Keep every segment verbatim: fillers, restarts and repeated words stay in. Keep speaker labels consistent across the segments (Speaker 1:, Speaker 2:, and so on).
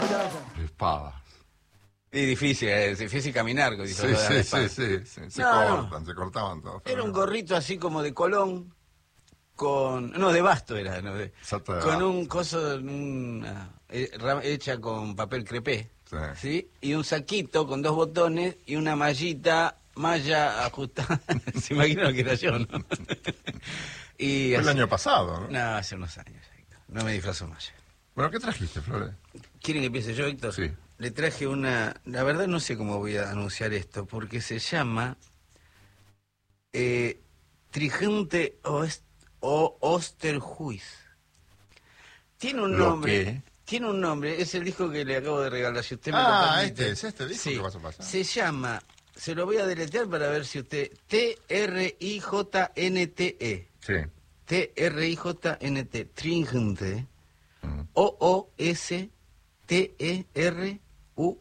Speaker 1: Espadas.
Speaker 2: Es difícil, es difícil caminar con
Speaker 1: Sí,
Speaker 2: disfrazado de
Speaker 1: sí, sí,
Speaker 2: espadas.
Speaker 1: sí, sí. Se
Speaker 2: No,
Speaker 1: cortan, se cortaban todos.
Speaker 2: Era un gorrito así como de Colón, con... No, de Basto era, no, de-
Speaker 1: Exacto, de
Speaker 2: con
Speaker 1: Basto.
Speaker 2: un coso, una, eh, ra- hecha con papel crepé,
Speaker 1: Sí.
Speaker 2: ¿sí? Y un saquito con dos botones y una mallita, malla ajustada. Se imaginan que era yo, ¿no? y
Speaker 1: Fue el
Speaker 2: así-
Speaker 1: año pasado, ¿no?
Speaker 2: No, hace unos años, Héctor. No me disfrazo más.
Speaker 1: Bueno, ¿qué trajiste, Flores?
Speaker 2: ¿Quieren que empiece yo, Héctor?
Speaker 1: Sí.
Speaker 2: Le traje una... La verdad no sé cómo voy a anunciar esto, porque se llama eh, Trigente Oest, o Osterhuis. Tiene un
Speaker 1: ¿Lo
Speaker 2: nombre...
Speaker 1: qué?
Speaker 2: Tiene un nombre, es el disco que le acabo de regalar, si usted me
Speaker 1: Ah,
Speaker 2: lo permite.
Speaker 1: este, es este disco
Speaker 2: Sí.
Speaker 1: que vas a pasar.
Speaker 2: Se llama, se lo voy a deletrear para ver si usted... T R I J N T E.
Speaker 1: Sí.
Speaker 2: T R I J N T, Tringente.
Speaker 1: Mm.
Speaker 2: O O S T E R U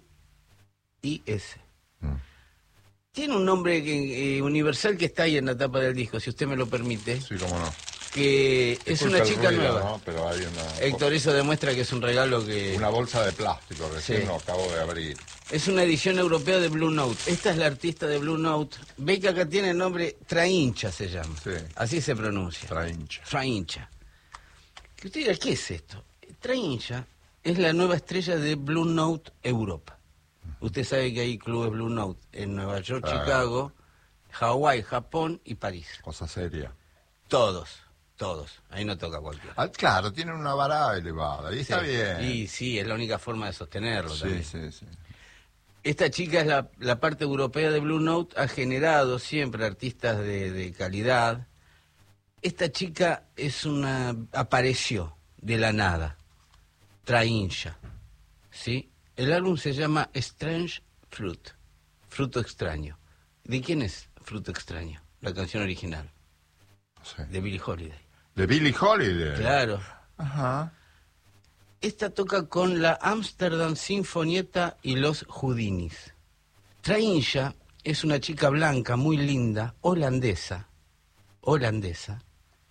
Speaker 2: I S.
Speaker 1: Mm.
Speaker 2: Tiene un nombre que, eh, universal que está ahí en la tapa del disco, si usted me lo permite,
Speaker 1: Sí, cómo no.
Speaker 2: que es
Speaker 1: Disculpa
Speaker 2: una
Speaker 1: el
Speaker 2: chica
Speaker 1: ruido,
Speaker 2: nueva.
Speaker 1: ¿no? Pero hay una,
Speaker 2: Héctor, eso demuestra que es un regalo que...
Speaker 1: una bolsa de plástico, recién
Speaker 2: Sí.
Speaker 1: lo acabo de abrir.
Speaker 2: Es una edición europea de Blue Note. Esta es la artista de Blue Note. Ve que acá tiene el nombre Traincha, se llama.
Speaker 1: Sí.
Speaker 2: Así se pronuncia.
Speaker 1: Traincha.
Speaker 2: Traincha. Que usted dirá, ¿qué es esto? Traincha es la nueva estrella de Blue Note Europa. Usted sabe que hay clubes Blue Note en Nueva York,
Speaker 1: Claro.
Speaker 2: Chicago, Hawái, Japón y París.
Speaker 1: Cosa seria.
Speaker 2: Todos, todos. Ahí no toca cualquiera.
Speaker 1: Ah, claro, tienen una vara elevada, y está
Speaker 2: Sí.
Speaker 1: bien.
Speaker 2: Y sí, es la única forma de sostenerlo
Speaker 1: Sí,
Speaker 2: también.
Speaker 1: sí, sí.
Speaker 2: Esta chica es la, la parte europea de Blue Note, ha generado siempre artistas de, de calidad. Esta chica es una apareció de la nada, Traincha, ¿sí? El álbum se llama Strange Fruit, Fruto Extraño. ¿De quién es Fruto Extraño? La canción original,
Speaker 1: No sé.
Speaker 2: de Billie Holiday.
Speaker 1: De Billie Holiday.
Speaker 2: Claro.
Speaker 1: Ajá.
Speaker 2: Esta toca con la Amsterdam Sinfonietta y los Houdinis. Traincha es una chica blanca, muy linda, holandesa, holandesa,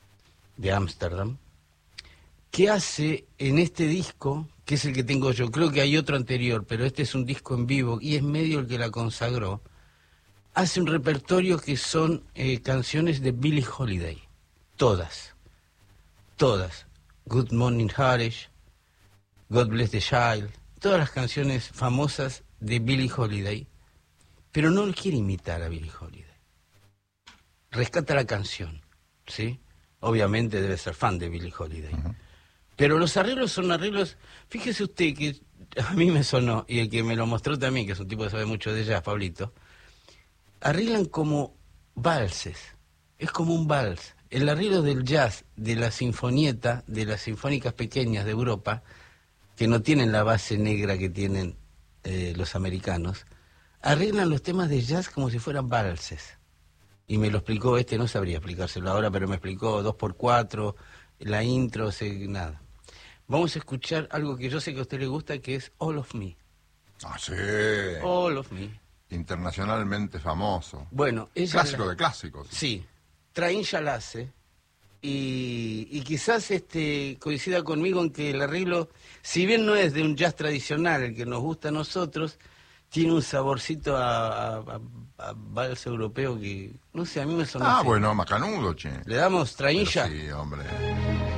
Speaker 2: de Ámsterdam, que hace en este disco, que es el que tengo yo, creo que hay otro anterior, pero este es un disco en vivo y es medio el que la consagró, hace un repertorio que son eh, canciones de Billie Holiday, todas, todas, Good Morning Harish, God Bless the Child, todas las canciones famosas de Billie Holiday, pero no quiere imitar a Billie Holiday. Rescata la canción, ¿sí? Obviamente debe ser fan de Billie Holiday.
Speaker 1: Uh-huh.
Speaker 2: Pero los arreglos son arreglos... Fíjese usted que a mí me sonó, y el que me lo mostró también, que es un tipo que sabe mucho de jazz, Pablito, arreglan como valses. Es como un vals. El arreglo del jazz, de la sinfonieta, de las sinfónicas pequeñas de Europa, que no tienen la base negra que tienen eh, los americanos, arreglan los temas de jazz como si fueran valses. Y me lo explicó este, no sabría explicárselo ahora, pero me explicó dos por cuatro, la intro, sé, nada. Vamos a escuchar algo que yo sé que a usted le gusta, que es All of Me.
Speaker 1: Ah, sí.
Speaker 2: All of Me.
Speaker 1: Internacionalmente famoso.
Speaker 2: Bueno, ella...
Speaker 1: Clásico
Speaker 2: la-
Speaker 1: de clásicos.
Speaker 2: Sí, Traincha la hace. Y, y quizás este coincida conmigo en que el arreglo, si bien no es de un jazz tradicional, el que nos gusta a nosotros, tiene un saborcito a, a, a- a vals europeo que, no sé, a mí me sonó
Speaker 1: Ah,
Speaker 2: así.
Speaker 1: bueno, macanudo, che.
Speaker 2: ¿Le damos
Speaker 1: Pero
Speaker 2: Traincha?
Speaker 1: sí, hombre.